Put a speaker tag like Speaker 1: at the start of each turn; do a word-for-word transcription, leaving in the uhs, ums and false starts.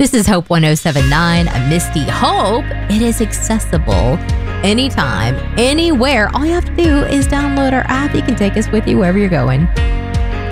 Speaker 1: This is Hope one oh seven point nine, a Misty Hope. It is accessible anytime, anywhere. All you have to do is download our app. You can take us with you wherever you're going.